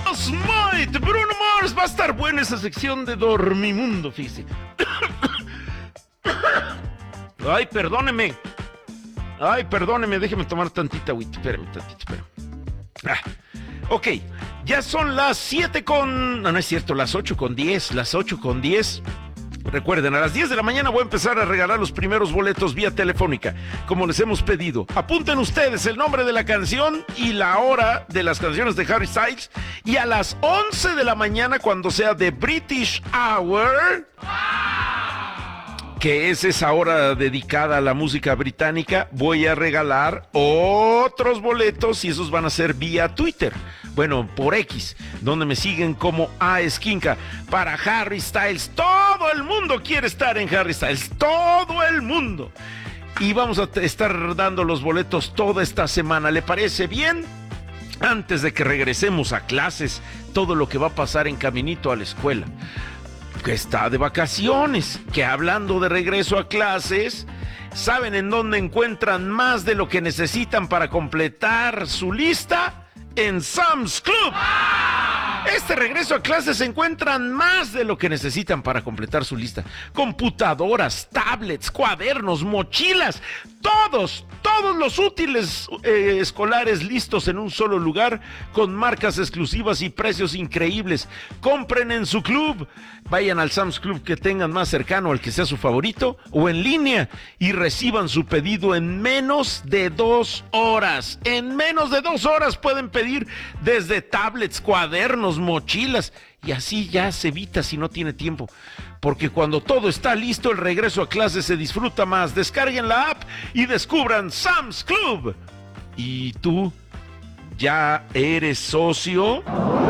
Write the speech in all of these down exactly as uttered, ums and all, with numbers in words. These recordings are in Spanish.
Smite, Bruno Mars. Va a estar buena esa sección de Dormimundo, fíjese. Ay, perdóneme. Ay, perdóneme, déjeme tomar tantita agüita. Espérame, tantito, espérame. Ah, ok, ya son las siete con... No, no es cierto, las ocho con diez, las ocho con diez. Recuerden, a las diez de la mañana voy a empezar a regalar los primeros boletos vía telefónica, como les hemos pedido. Apunten ustedes el nombre de la canción y la hora de las canciones de Harry Styles. Y a las once de la mañana, cuando sea The British Hour, que es esa hora dedicada a la música británica, voy a regalar otros boletos y esos van a ser vía Twitter. Bueno, por X, donde me siguen como A Esquinca, para Harry Styles. Todo el mundo quiere estar en Harry Styles, todo el mundo. Y vamos a estar dando los boletos toda esta semana. ¿Le parece bien? Antes de que regresemos a clases, todo lo que va a pasar en caminito a la escuela, que está de vacaciones, que hablando de regreso a clases, ¿saben en dónde encuentran más de lo que necesitan para completar su lista? En Sam's Club. Este regreso a clases encuentran más de lo que necesitan para completar su lista. Computadoras, tablets, cuadernos, mochilas, todos, todos los útiles eh, escolares listos en un solo lugar, con marcas exclusivas y precios increíbles. Compren en su club. Vayan al Sam's Club que tengan más cercano, al que sea su favorito, o en línea, y reciban su pedido en menos de dos horas. En menos de dos horas pueden pedir desde tablets, cuadernos, mochilas, y así ya se evita si no tiene tiempo. Porque cuando todo está listo, el regreso a clase se disfruta más. Descarguen la app y descubran Sam's Club. ¿Y tú ya eres socio?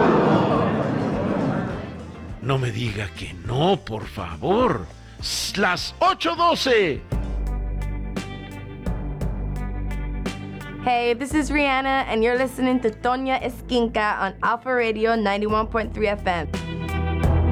No me diga que no, por favor. Las ocho doce. Hey, this is Rihanna, and you're listening to Tonya Esquinca on Alpha Radio ninety-one point three F M.